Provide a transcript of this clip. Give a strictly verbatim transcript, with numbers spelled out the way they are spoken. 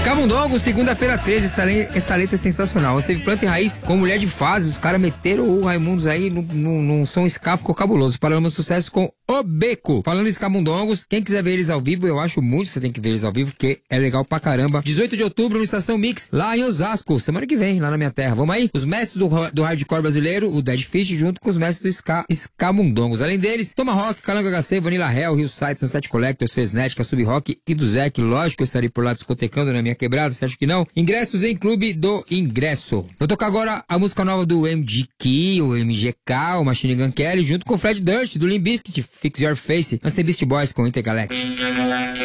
Camundongo, segunda-feira treze, essa, le- essa letra é sensacional. Você teve Planta e Raiz com Mulher de Fases, os caras meteram o Raimundos aí num, num, num som ska, ficou cabuloso. Paramos sucesso com O Beco. Falando em Camundongos, quem quiser ver eles ao vivo, eu acho muito que você tem que ver eles ao vivo, porque é legal pra caramba. dezoito de outubro, no Estação Mix, lá em Osasco, semana que vem, lá na minha terra. Vamos aí? Os mestres do, do hardcore brasileiro, o Dead Fish, junto com os mestres do ska, Camundongos. Além deles, Toma Rock, Calango H C, Vanilla Hell, Hillside, Sunset Collector, Fesnética, Sub Rock e do Zec. Lógico que eu estarei por lá discotecando na minha quebrada, você acha que não? Ingressos em Clube do Ingresso. Vou tocar agora a música nova do M G K, o M G K, o Machine Gun Kelly, junto com o Fred Durst, do Limp Bizkit, Fix Your Face, Anse Beast Boys com Intergalactic.